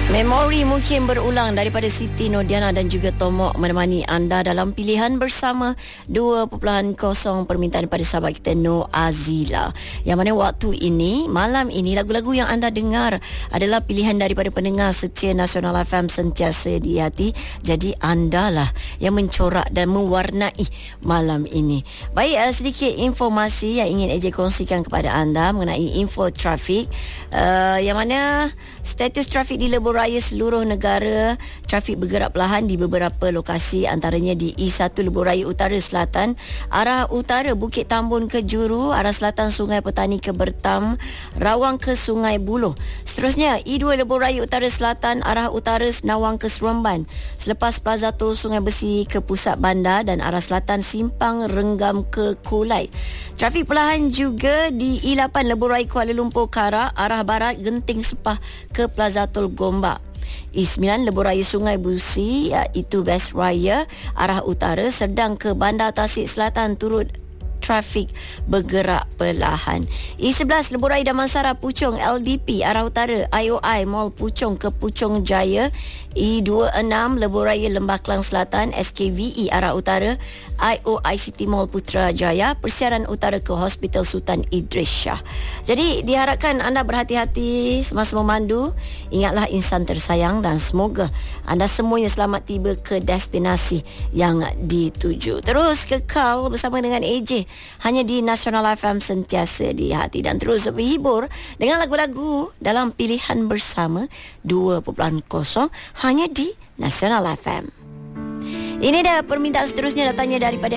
Memori mungkin berulang daripada Siti Nordiana dan juga Tomok menemani anda dalam pilihan bersama 2.0 permintaan daripada sahabat kita Noor Azila. Yang mana waktu ini, malam ini, lagu-lagu yang anda dengar adalah pilihan daripada pendengar setia Nasional FM sentiasa di hati. Jadi anda lah yang mencorak dan mewarnai malam ini. Baik, sedikit informasi yang ingin AJ kongsikan kepada anda mengenai info trafik. Yang mana status trafik di lebuh raya seluruh negara, trafik bergerak perlahan di beberapa lokasi, antaranya di E1 Lebuh Raya Utara Selatan, arah utara Bukit Tambun ke Juru, arah selatan Sungai Petani ke Bertam, Rawang ke Sungai Buloh. Seterusnya E2 Lebuh Raya Utara Selatan, arah utara Senawang ke Seremban, selepas Plaza Tol Sungai Besi ke Pusat Bandar dan arah selatan Simpang Renggam ke Kulai. Trafik perlahan juga di E8 Lebuh Raya Kuala Lumpur Karak, arah barat Genting Sepah ke Plaza Tol Gombak. E9 Lebuh Raya Sungai Busi, itu Best Raya, arah utara, sedang ke Bandar Tasik Selatan turut trafik bergerak perlahan. E11 Lebuh Raya Damansara Puchong LDP, arah utara IOI Mall Puchong ke Puchong Jaya. E26 Lebuh Raya Lembah Kelang Selatan SKVE, arah utara IOI City Mall Putrajaya, persiaran utara ke Hospital Sultan Idris Shah. Jadi diharapkan anda berhati-hati semasa memandu. Ingatlah insan tersayang dan semoga anda semuanya selamat tiba ke destinasi yang dituju. Terus kekal bersama dengan AJ hanya di Nasional FM sentiasa di hati, dan terus berhibur dengan lagu-lagu dalam pilihan bersama 2.0 hanya di Nasional FM. Ini dah permintaan seterusnya, datangnya daripada